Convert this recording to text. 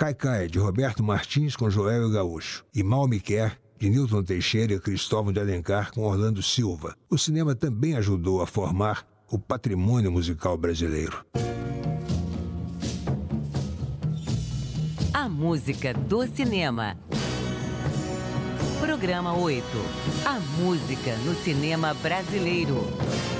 Caicai, de Roberto Martins com Joel e Gaúcho. E Mal Me Quer, de Nilton Teixeira e Cristóvão de Alencar com Orlando Silva. O cinema também ajudou a formar o patrimônio musical brasileiro. A música do cinema. Programa 8. A música no cinema brasileiro.